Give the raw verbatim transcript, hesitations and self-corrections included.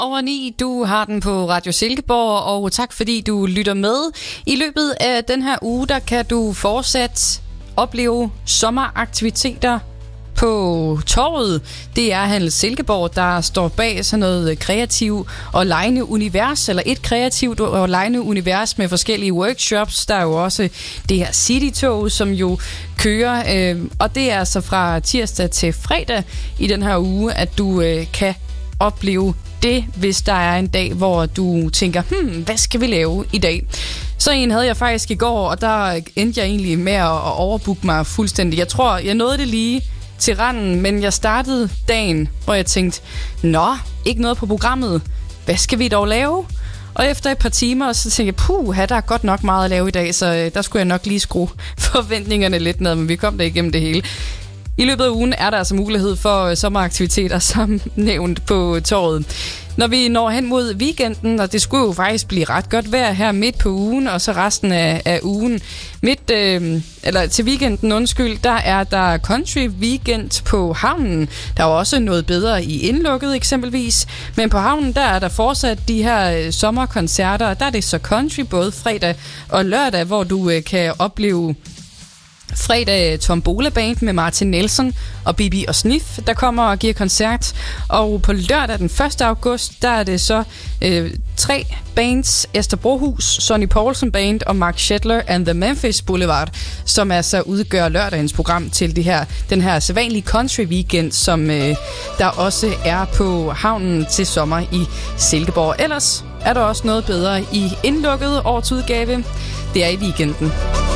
over ni, du har den på Radio Silkeborg, og tak fordi du lytter med. I løbet af den her uge, der kan du fortsat opleve sommeraktiviteter på torvet. Det er Handel Silkeborg, der står bag sådan noget kreativ og legende univers, eller et kreativt og legende univers med forskellige workshops. Der er jo også det her City-tog, som jo kører, øh, og det er altså fra tirsdag til fredag i den her uge, at du øh, kan opleve det, hvis der er en dag, hvor du tænker, hmm, hvad skal vi lave i dag? Så en havde jeg faktisk i går, og der endte jeg egentlig med at overbooke mig fuldstændig. Jeg tror, jeg nåede det lige til randen, men jeg startede dagen, hvor jeg tænkte, nå, ikke noget på programmet. Hvad skal vi dog lave? Og efter et par timer, så tænkte jeg, puh, der er godt nok meget at lave i dag, så der skulle jeg nok lige skrue forventningerne lidt ned, men vi kom der igennem det hele. I løbet af ugen er der altså mulighed for sommeraktiviteter, som nævnt på torvet. Når vi når hen mod weekenden, og det skulle jo faktisk blive ret godt vejr her midt på ugen, og så resten af, af ugen. Midt, øh, eller til weekenden, undskyld, der er der country weekend på havnen. Der er også noget bedre i indlukket eksempelvis. Men på havnen, der er der fortsat de her sommerkoncerter. Der er det så country både fredag og lørdag, hvor du øh, kan opleve fredag Tombola Band med Martin Nielsen og Bibi og Sniff, der kommer og giver koncert. Og på lørdag den første august, der er det så øh, tre bands, Esther Brohus, Sonny Poulsen Band og Mark Shetler and the Memphis Boulevard, som altså udgør lørdagens program til det her, den her sædvanlige country weekend, som øh, der også er på havnen til sommer i Silkeborg. Ellers er der også noget bedre i indlukket årets udgave. Det er i weekenden.